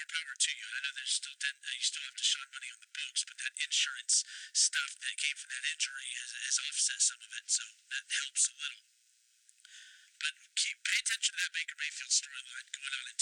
more power to you. I know there's still you still have to shine money on the books, but that insurance stuff that came from that injury has offset some of it, so that helps a little. But pay attention to that Baker Mayfield storyline going on in